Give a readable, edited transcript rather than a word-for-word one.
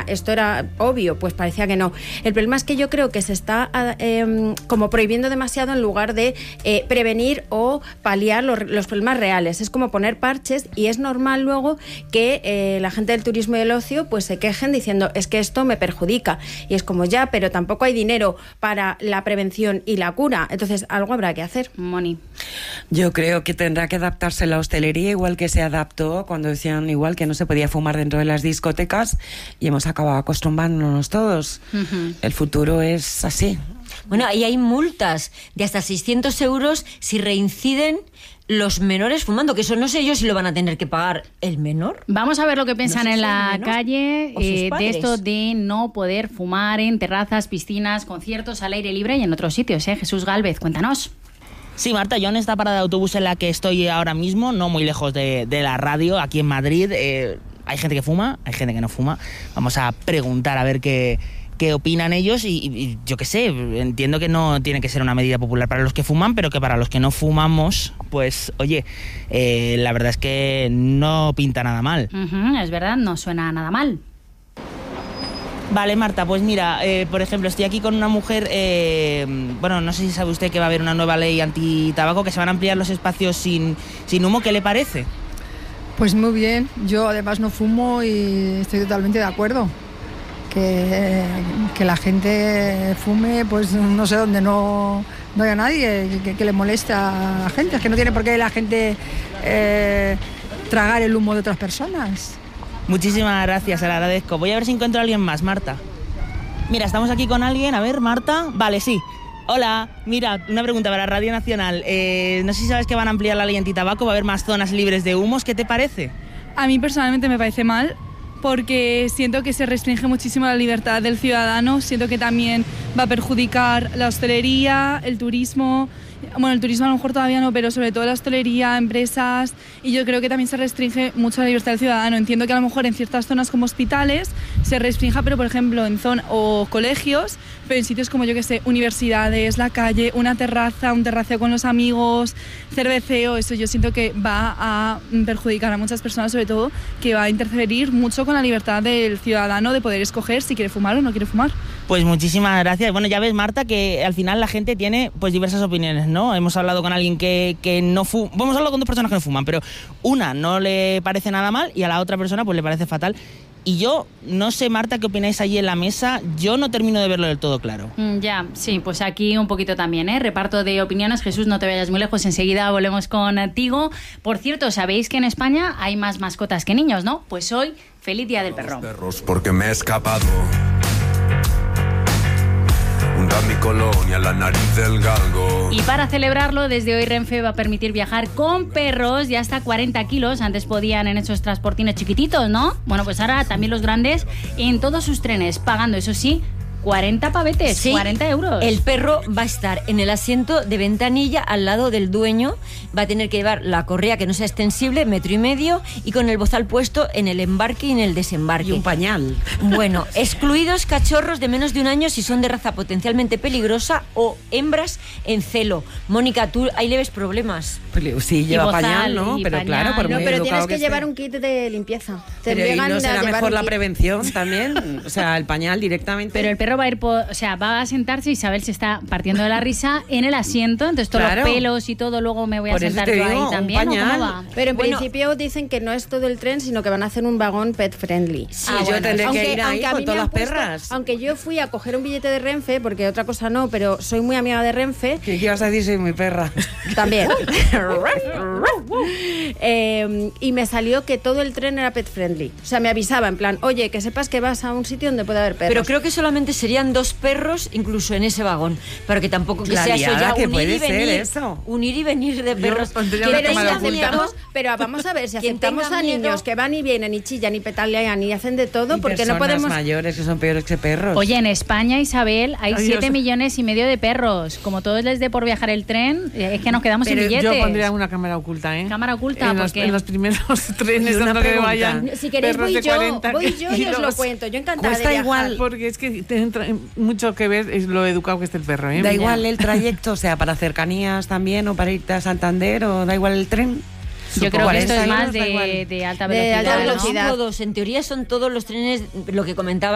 esto era obvio, pues parecía que no. El problema es que yo creo que se está como prohibiendo demasiado en lugar de prevenir o paliar los problemas reales. Es como poner parches, y es normal luego que la gente del turismo y del ocio pues se quejen diciendo, es que esto me perjudica. Y es como, ya, pero tampoco hay dinero para la prevención y la cura. Entonces algo habrá que hacer. Moni. Yo creo que tendrá que adaptarse la hostelería igual que se adaptó cuando decían igual que no se podía fumar dentro de las discotecas, y hemos acabado acostumbrándonos todos. El futuro es así. Bueno, ahí hay multas de hasta 600 euros si reinciden los menores fumando, que eso no sé yo si lo van a tener que pagar el menor. Vamos a ver lo que piensan en la calle de esto de no poder fumar en terrazas, piscinas, conciertos al aire libre y en otros sitios. Jesús Gálvez, cuéntanos. Sí, Marta, yo en esta parada de autobús en la que estoy ahora mismo, no muy lejos de la radio, aquí en Madrid, hay gente que fuma, hay gente que no fuma. Vamos a preguntar a ver qué opinan ellos y yo qué sé, entiendo que no tiene que ser una medida popular para los que fuman, pero que para los que no fumamos, pues oye, la verdad es que no pinta nada mal. Es verdad, no suena nada mal. Vale, Marta, pues mira, por ejemplo, estoy aquí con una mujer, bueno, no sé si sabe usted que va a haber una nueva ley antitabaco, que se van a ampliar los espacios sin humo. ¿Qué le parece? Pues muy bien, yo además no fumo y estoy totalmente de acuerdo. Que la gente fume, pues no sé dónde no haya nadie que le moleste a la gente. Es que no tiene por qué la gente tragar el humo de otras personas. Muchísimas gracias, se lo agradezco. Voy a ver si encuentro a alguien más, Marta. Mira, estamos aquí con alguien. A ver, Marta. Vale, sí. Hola, mira, una pregunta para Radio Nacional. No sé si sabes que van a ampliar la ley antitabaco, va a haber más zonas libres de humos. ¿Qué te parece? A mí personalmente me parece mal, porque siento que se restringe muchísimo la libertad del ciudadano, siento que también va a perjudicar la hostelería, el turismo. Bueno, el turismo a lo mejor todavía no, pero sobre todo la hostelería, empresas, y yo creo que también se restringe mucho la libertad del ciudadano. Entiendo que a lo mejor en ciertas zonas como hospitales se restrinja, pero por ejemplo en o colegios, pero en sitios como yo que sé, universidades, la calle, una terraza, un terraceo con los amigos, cerveceo, eso yo siento que va a perjudicar a muchas personas, sobre todo que va a interferir mucho con la libertad del ciudadano de poder escoger si quiere fumar o no quiere fumar. Pues muchísimas gracias. Bueno, ya ves, Marta, que al final la gente tiene pues diversas opiniones, ¿no? Hemos hablado con alguien que no fuma. Hemos hablado con dos personas que no fuman, pero una no le parece nada mal y a la otra persona pues le parece fatal. Y yo no sé, Marta, qué opináis allí en la mesa. Yo no termino de verlo del todo claro. Ya, sí, pues aquí un poquito también, reparto de opiniones. Jesús, no te vayas muy lejos, enseguida volvemos contigo. Por cierto, sabéis que en España hay más mascotas que niños, ¿no? Pues hoy, feliz Día del Perro. Perros porque me he escapado. Hunda mi colonia, la nariz del galgo. Y para celebrarlo, desde hoy Renfe va a permitir viajar con perros de hasta 40 kilos. Antes podían en esos transportines chiquititos, ¿no? Bueno, pues ahora también los grandes en todos sus trenes, pagando, eso sí, 40 pavetes, sí, 40 euros. El perro va a estar en el asiento de ventanilla al lado del dueño, va a tener que llevar la correa que no sea extensible, 1,5 metros, y con el bozal puesto en el embarque y en el desembarque. Y un pañal. Bueno, excluidos cachorros de menos de 1 año si son de raza potencialmente peligrosa o hembras en celo. Mónica, ¿tú ahí le ves problemas? Sí, lleva bozal, pañal, ¿no? Pero pañal. claro, por No, muy pero educado tienes que llevar un kit de limpieza. Te Pero ¿y obligan no a será llevar mejor un la kit. prevención también? O sea, el pañal directamente. Pero el perro va a ir, o sea, va a sentarse, Isabel se está partiendo de la risa en el asiento, entonces todos los pelos y todo, luego me voy a sentar yo ahí también. Pañal. ¿O cómo va? Pero en principio dicen que no es todo el tren, sino que van a hacer un vagón pet friendly. Sí, yo tendré que ir ahí con todas las perras. Aunque yo fui a coger un billete de Renfe, porque otra cosa no, pero soy muy amiga de Renfe. ¿Qué ibas a decir? Soy muy perra. También. Y me salió que todo el tren era pet friendly. O sea, me avisaba en plan, oye, que sepas que vas a un sitio donde puede haber perros. Pero creo que solamente serían 2 perros incluso en ese vagón, pero que tampoco que sea eso ya que un ir y venir, un ir y venir de perros. Pero vamos a ver, si Quien aceptamos tenga a miedo, niños que van y vienen y chillan y petalean y hacen de todo, porque no podemos... mayores que son peores que perros. Oye, en España, Isabel, hay 7,5 millones de perros. Como todos les dé por viajar el tren, es que nos quedamos sin billetes. Yo pondría una cámara oculta, ¿eh? Cámara oculta, en los primeros trenes donde vayan. Si queréis voy yo y os lo cuento. Yo encantada de viajar. Igual, porque es que tiene mucho que ver es lo educado que esté el perro, ¿eh? Da igual el trayecto, o sea, para cercanías también, o para irte a Santander, o da igual el tren. Yo creo que esto es más de alta velocidad. Todos, en teoría son todos los trenes, lo que comentaba